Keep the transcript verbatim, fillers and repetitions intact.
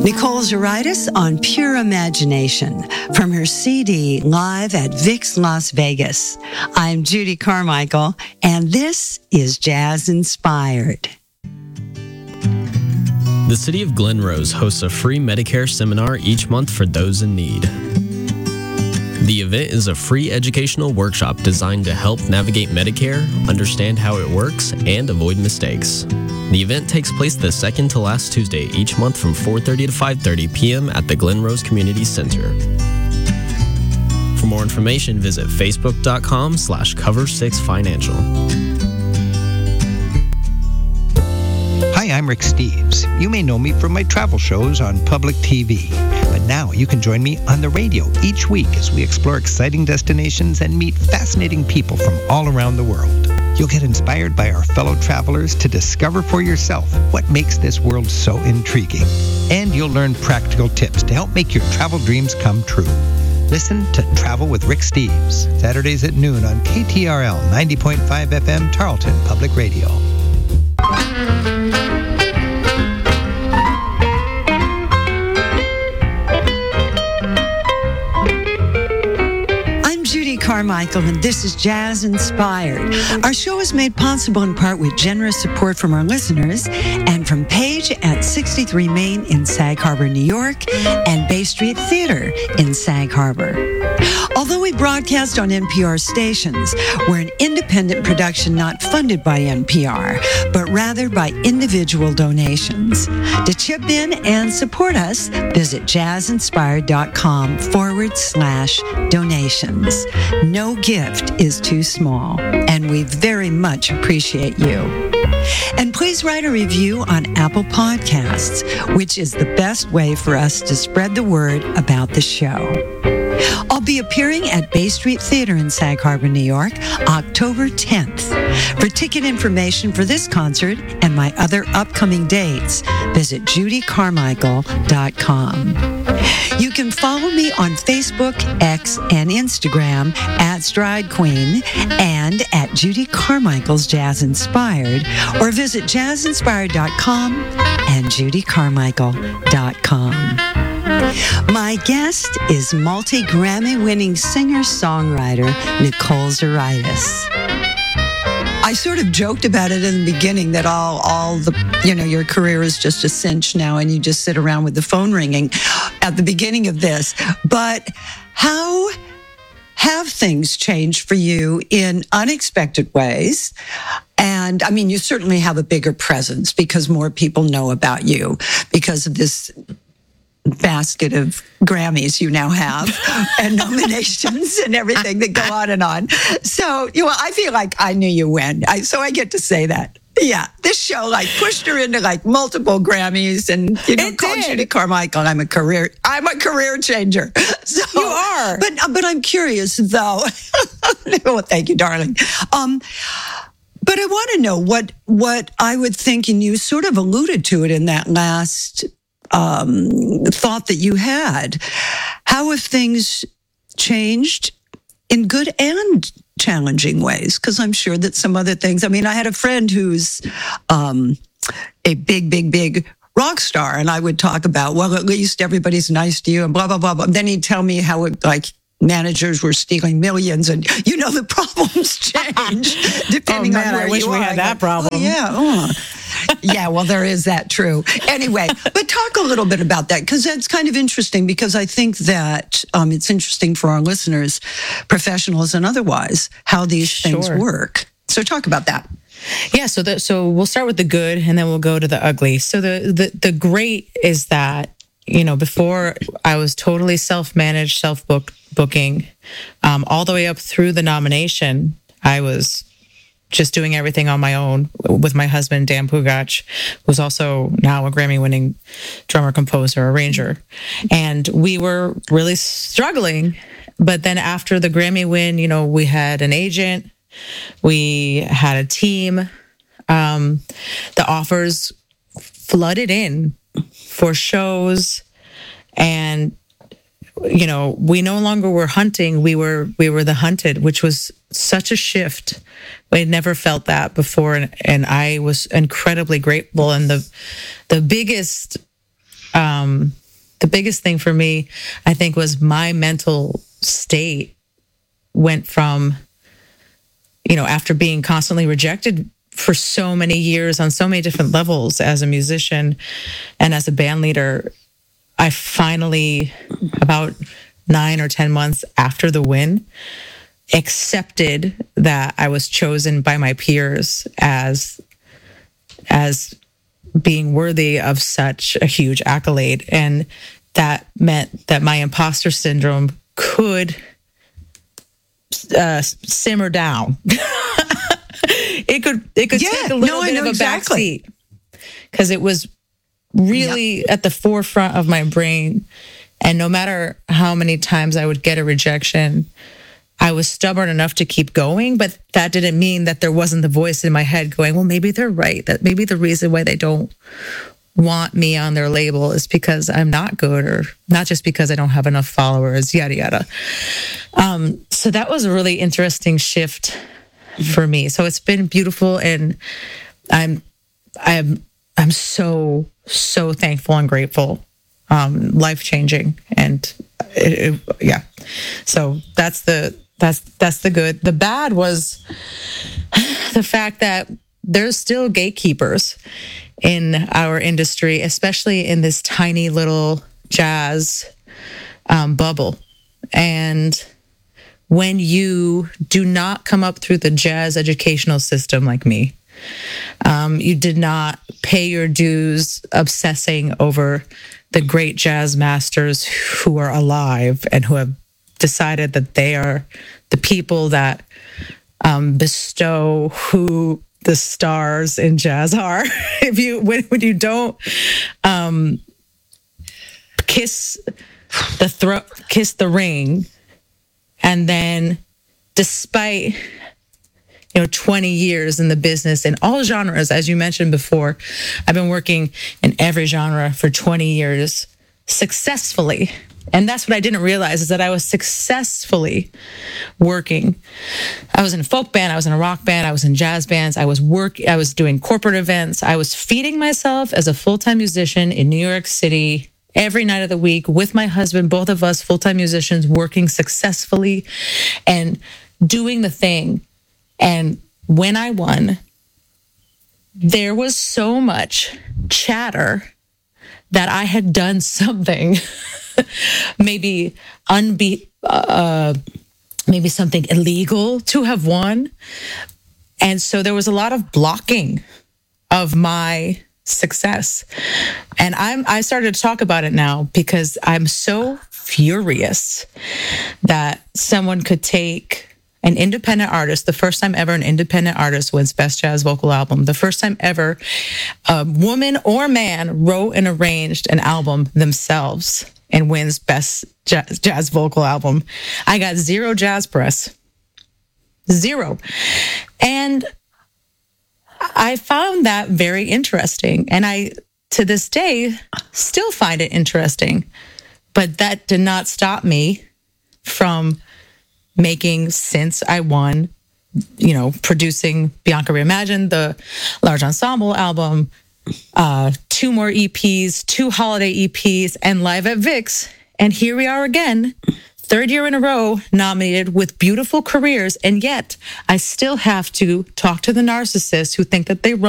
Nicole Zaritis on Pure Imagination from her C D live at Vic's Las Vegas. I'm Judy Carmichael, and this is Jazz Inspired. The City of Glen Rose hosts a free Medicare seminar each month for those in need. The event is a free educational workshop designed to help navigate Medicare, understand how it works, and avoid mistakes. The event takes place the second to last Tuesday each month from four thirty to five thirty p.m. at the Glen Rose Community Center. For more information, visit facebook.com slash cover six financial. Hi, I'm Rick Steves. You may know me from my travel shows on Public T V. But now you can join me on the radio each week as we explore exciting destinations and meet fascinating people from all around the world. You'll get inspired by our fellow travelers to discover for yourself what makes this world so intriguing. And you'll learn practical tips to help make your travel dreams come true. Listen to Travel with Rick Steves, Saturdays at noon on K T R L ninety point five F M Tarleton Public Radio. Carmichael, and this is Jazz Inspired. Our show is made possible in part with generous support from our listeners and from Page at sixty-three Main in Sag Harbor, New York, and Bay Street Theater in Sag Harbor. Although we broadcast on N P R stations, we're an independent production not funded by N P R, but rather by individual donations. To chip in and support us, visit jazzinspired.com forward slash donations. No gift is too small, and we very much appreciate you. And please write a review on Apple Podcasts, which is the best way for us to spread the word about the show. I'll be appearing at Bay Street Theater in Sag Harbor, New York, October tenth. For ticket information for this concert and my other upcoming dates, visit judy carmichael dot com. You can follow me on Facebook, X, and Instagram at Stride Queen and at Judy Carmichael's Jazz Inspired, or visit jazz inspired dot com and judy carmichael dot com. My guest is multi-Grammy-winning singer-songwriter Nicole Zaritis. I sort of joked about it in the beginning that all, all the, you know, your career is just a cinch now and you just sit around with the phone ringing at the beginning of this. But how have things changed for you in unexpected ways? And I mean, you certainly have a bigger presence because more people know about you because of this basket of Grammys you now have and nominations and everything that go on and on. So, you know, I feel like I knew you when. I, so I get to say that. Yeah, this show like pushed her into like multiple Grammys and, you know, it called did. Judy Carmichael. I'm a career, I'm a career changer. So, you are. But, but I'm curious though. Well, thank you, darling. Um, but I want to know what, what I would think, and you sort of alluded to it in that last Um, thought that you had. How have things changed in good and challenging ways? Because I'm sure that some other things, I mean, I had a friend who's um, a big, big, big rock star, and I would talk about, well, at least everybody's nice to you and blah, blah, blah, blah. Then he'd tell me how it, like, managers were stealing millions, and you know the problems change depending oh, man, on where I wish you we are. had that problem. Oh, yeah. Oh. Yeah, well, there is that, true. Anyway, but talk a little bit about that, because that's kind of interesting, because I think that um, it's interesting for our listeners, professionals and otherwise, how these things Sure. work. So talk about that. Yeah, so the, so we'll start with the good and then we'll go to the ugly. So the the, the great is that, you know, before I was totally self-managed, self-book booking, um, all the way up through the nomination, I was just doing everything on my own with my husband, Dan Pugach, who's also now a Grammy-winning drummer, composer, arranger. And we were really struggling. But then after the Grammy win, you know, we had an agent, we had a team. Um, the offers flooded in for shows, and you know, we no longer were hunting, we were we were the hunted, which was such a shift. I had never felt that before, and, and I was incredibly grateful. And the the biggest um, the biggest thing for me, I think, was my mental state went from, you know, after being constantly rejected for so many years on so many different levels as a musician and as a band leader, I finally, about nine or ten months after the win, accepted that I was chosen by my peers as as being worthy of such a huge accolade. And that meant that my imposter syndrome could uh, simmer down. it could it could Yeah, take a little no, I bit know of a exactly. backseat because it was really yep. at the forefront of my brain. And no matter how many times I would get a rejection, I was stubborn enough to keep going, but that didn't mean that there wasn't the voice in my head going, well, maybe they're right. That maybe the reason why they don't want me on their label is because I'm not good, or not just because I don't have enough followers, yada, yada. Um, so that was a really interesting shift for me. So it's been beautiful, and I'm, I'm, I'm so, so thankful and grateful, um, life-changing. And it, it, yeah, so that's the, That's that's the good. The bad was the fact that there's still gatekeepers in our industry, especially in this tiny little jazz um, bubble. And when you do not come up through the jazz educational system like me, um, you did not pay your dues obsessing over the great jazz masters who are alive and who have decided that they are the people that um, bestow who the stars in jazz are. If you when, when you don't um, kiss the throat, kiss the ring, and then despite you know twenty years in the business in all genres, as you mentioned before, I've been working in every genre for twenty years successfully. And that's what I didn't realize, is that I was successfully working. I was in a folk band, I was in a rock band, I was in jazz bands, I was work, I was doing corporate events, I was feeding myself as a full-time musician in New York City every night of the week with my husband, both of us full-time musicians working successfully and doing the thing. And when I won, there was so much chatter that I had done something maybe unbe uh, maybe something illegal to have won. And so there was a lot of blocking of my success. And I'm I started to talk about it now because I'm so furious that someone could take an independent artist, the first time ever an independent artist wins Best Jazz Vocal Album, the first time ever a woman or man wrote and arranged an album themselves and wins Best Jazz, jazz Vocal Album. I got zero jazz press. Zero. And I found that very interesting. And I, to this day, still find it interesting. But that did not stop me from making, since I won, you know, producing Bianca Reimagined, the large ensemble album, uh, two more E Ps, two holiday E Ps, and Live at Vic's. And here we are again, third year in a row, nominated with beautiful careers. And yet I still have to talk to the narcissists who think that they run